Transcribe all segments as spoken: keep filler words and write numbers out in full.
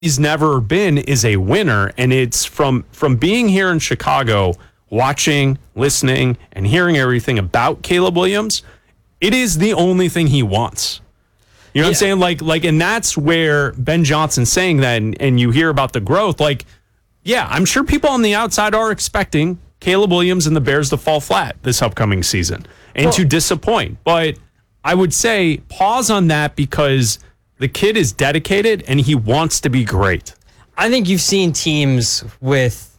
he's never been is a winner. And it's from from being here in Chicago, watching, listening, and hearing everything about Caleb Williams, it is the only thing he wants. You know what yeah. I'm saying? Like, like, and that's where Ben Johnson's saying that, and, and you hear about the growth. Like, yeah, I'm sure people on the outside are expecting Caleb Williams and the Bears to fall flat this upcoming season and well, to disappoint. But I would say pause on that because the kid is dedicated and he wants to be great. I think you've seen teams with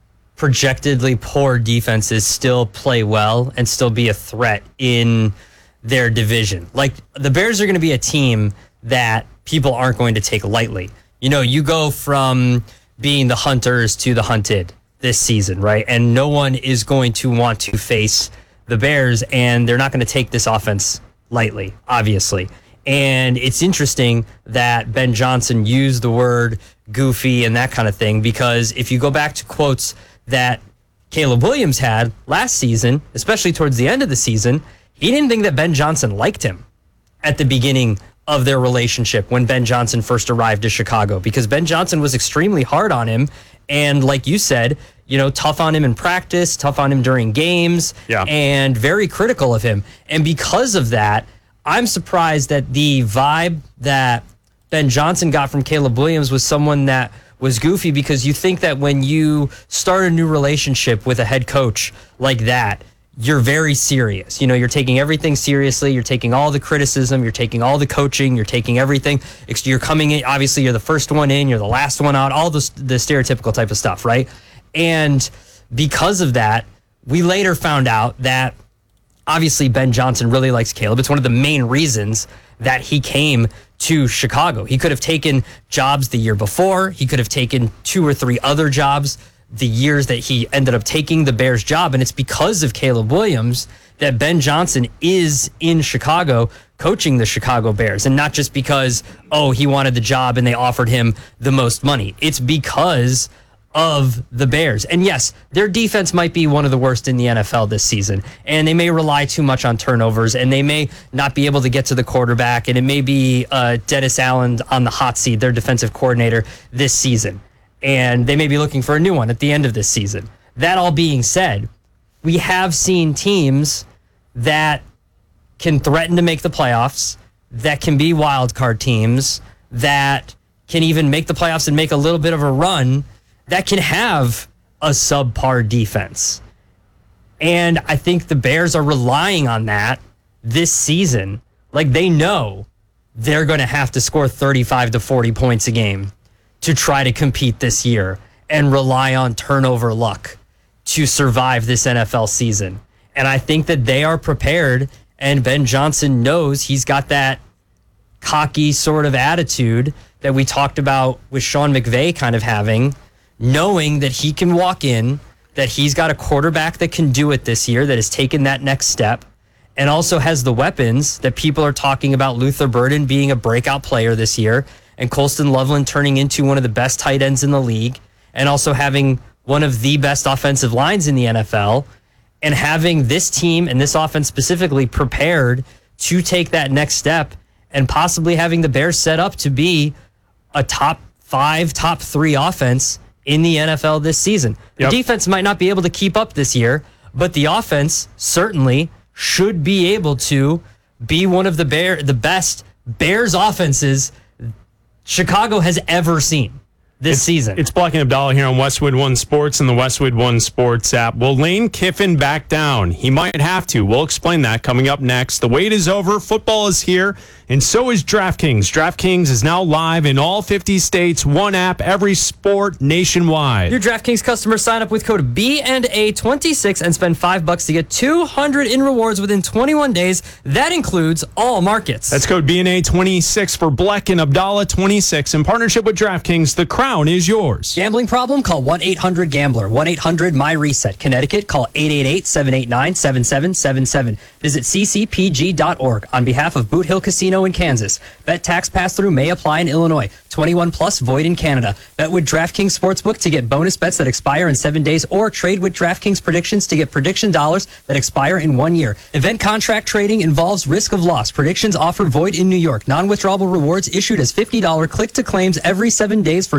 projectedly poor defenses still play well and still be a threat in their division. Like, the Bears are going to be a team that people aren't going to take lightly. You know, you go from being the hunters to the hunted this season, right? And no one is going to want to face the Bears, and they're not going to take this offense lightly, obviously. And it's interesting that Ben Johnson used the word goofy and that kind of thing, because if you go back to quotes that Caleb Williams had last season, especially towards the end of the season, he didn't think that Ben Johnson liked him at the beginning of their relationship when Ben Johnson first arrived to Chicago, because Ben Johnson was extremely hard on him. And like you said, you know, tough on him in practice, tough on him during games, yeah. and very critical of him. And because of that, I'm surprised that the vibe that Ben Johnson got from Caleb Williams was someone that was goofy, because you think that when you start a new relationship with a head coach like that, you're very serious. You know, you're taking everything seriously. You're taking all the criticism. You're taking all the coaching. You're taking everything. You're coming in. Obviously, you're the first one in. You're the last one out. All the, the stereotypical type of stuff, right? And because of that, we later found out that obviously Ben Johnson really likes Caleb. It's one of the main reasons that he came to Chicago. He could have taken jobs the year before. He could have taken two or three other jobs the years that he ended up taking the Bears job. And it's because of Caleb Williams that Ben Johnson is in Chicago coaching the Chicago Bears. And not just because, oh, he wanted the job and they offered him the most money. It's because of the Bears. And yes, their defense might be one of the worst in the N F L this season. And they may rely too much on turnovers, and they may not be able to get to the quarterback. And it may be uh, Dennis Allen on the hot seat, their defensive coordinator this season. And they may be looking for a new one at the end of this season. That all being said, we have seen teams that can threaten to make the playoffs, that can be wild card teams, that can even make the playoffs and make a little bit of a run, that can have a subpar defense. And I think the Bears are relying on that this season. Like, they know they're going to have to score thirty-five to forty points a game to try to compete this year and rely on turnover luck to survive this N F L season. And I think that they are prepared, and Ben Johnson knows he's got that cocky sort of attitude that we talked about with Sean McVay kind of having, knowing that he can walk in, that he's got a quarterback that can do it this year, that has taken that next step, and also has the weapons that people are talking about. Luther Burden being a breakout player this year, and Colston Loveland turning into one of the best tight ends in the league, and also having one of the best offensive lines in the N F L, and having this team and this offense specifically prepared to take that next step, and possibly having the Bears set up to be a top five, top three offense in the N F L this season. Yep. The defense might not be able to keep up this year, but the offense certainly should be able to be one of the Bear, the best Bears offenses Chicago has ever seen this it's, season. It's Black and Abdallah here on Westwood One Sports and the Westwood One Sports app. Will Lane Kiffin back down? He might have to. We'll explain that coming up next. The wait is over. Football is here, and so is DraftKings. DraftKings is now live in all fifty states. One app, every sport nationwide. Your DraftKings customers sign up with code B and A twenty-six and spend five bucks to get two hundred in rewards within twenty-one days. That includes all markets. That's code B and A twenty-six for Black and Abdallah twenty-six in partnership with DraftKings. The crown is yours. Gambling problem? Call one eight hundred gambler. one eight hundred my reset. Connecticut, call eight eight eight, seven eight nine, seven seven seven seven. Visit c c p g dot org. On behalf of Boot Hill Casino Reno in Kansas. Bet tax pass-through may apply in Illinois. twenty-one plus void in Canada. Bet with DraftKings Sportsbook to get bonus bets that expire in seven days or trade with DraftKings predictions to get prediction dollars that expire in one year. Event contract trading involves risk of loss. Predictions offered void in New York. Non-withdrawable rewards issued as fifty dollars click to claims every seven days for